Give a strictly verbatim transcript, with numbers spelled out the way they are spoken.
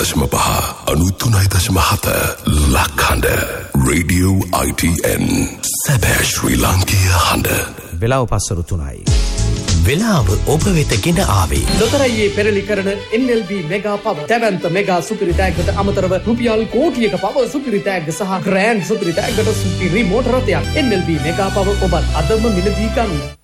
දශම පහ අනුතුනයි දශම හත ලක්හඬ රේඩියෝ I T N සැබෑ ශ්‍රී ලාංකීය හඬ. වෙලාව පස්සරු තුනයි. වෙලාව ඔබ වෙත ගෙන ආවේ ලොතරැයියේ පෙරලි කරන N L B මෙගා පව දැවැන්ත මෙගා සුපිරි තෑග්ගට අමතරව රුපියල් කෝටියක පව සුපිරි තෑග්ග සහ ග්‍රෑන්ඩ් සුපිරි තෑග්ගට සුපිරි මෝටර රථයක්. N L B මෙගා පව ඔබත් අදම මිලදී ගන්න.